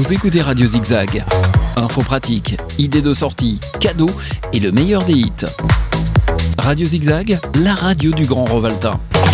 Vous écoutez Radio Zigzag. Infos pratiques, idées de sortie, cadeaux et le meilleur des hits. Radio Zigzag, la radio du Grand Revaltin.